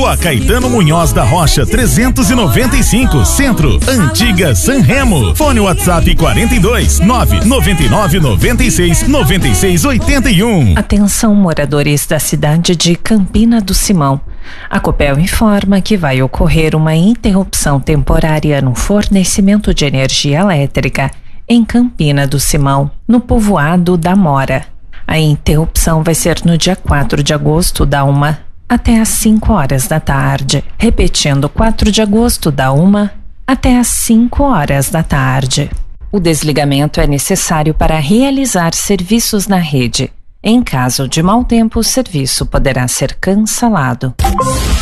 Rua Caetano Munhoz da Rocha, 395, Centro, Antiga Sanremo. Fone WhatsApp 42 999 96 96 81. Atenção, moradores da cidade de Campina do Simão. A Copel informa que vai ocorrer uma interrupção temporária no fornecimento de energia elétrica em Campina do Simão, no povoado da Mora. A interrupção vai ser no dia 4 de agosto, da 1 até às 5 horas da tarde. Repetindo, 4 de agosto, da 1 até às 5 horas da tarde. O desligamento é necessário para realizar serviços na rede. Em caso de mau tempo, o serviço poderá ser cancelado.